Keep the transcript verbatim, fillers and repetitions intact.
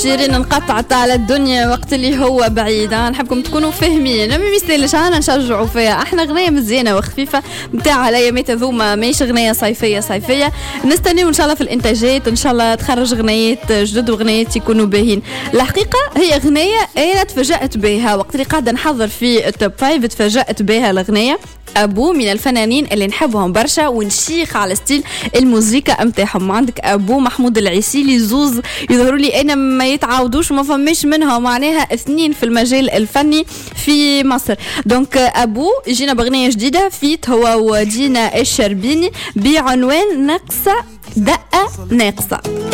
شيرين انقطعت على الدنيا وقت اللي هو بعيد. نحبكم تكونوا فاهمين ما يستاهلش انا نشجعوا فيها. احنا غنية مزيانة وخفيفة متاع عليا ميت ذوما ماهيش غنية صيفية صيفية. نستنيو ان شاء الله في الانتاجات ان شاء الله تخرج غنيات جدد وغنيات يكونوا باهين. الحقيقة هي غنية انا تفاجأت بها وقت اللي قاعدة نحضر في التوب فايف تفاجأت بها الغنية. أبو من الفنانين اللي نحبهم برشا ونشيخ على ستيل الموسيقى امتاعهم. عندك أبو محمود العسيلي زوز يظهروا لي أنا ما يتعاودوش وما فماش منهم معناها اثنين في المجال الفني في مصر. دونك أبو جينا بغنية جديدة فيت هو ودينا الشربيني بعنوان ناقصة دقة ناقصة.